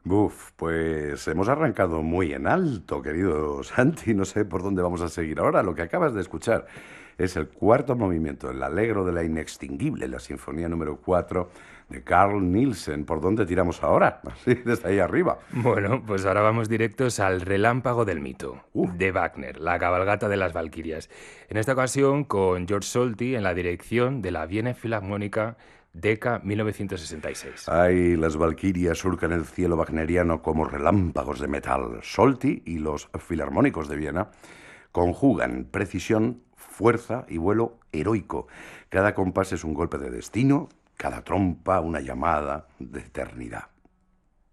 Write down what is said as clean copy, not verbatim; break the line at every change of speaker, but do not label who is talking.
Buf, pues hemos arrancado muy en alto, querido Santi. No sé por dónde vamos a seguir ahora. Lo que acabas de escuchar es el cuarto movimiento, el Allegro de la Inextinguible, la Sinfonía número 4 de Carl Nielsen. ¿Por dónde tiramos ahora? Así, desde ahí arriba.
Bueno, pues ahora vamos directos al Relámpago del Mito,
Uf,
de Wagner, la cabalgata de las Valquirias. En esta ocasión con George Solti en la dirección de la Viena Filarmónica DECA 1966.
ay, las valquirias surcan el cielo wagneriano como relámpagos de metal. Solti y los filarmónicos de Viena conjugan precisión, fuerza y vuelo heroico. Cada compás es un golpe de destino, cada trompa una llamada de eternidad.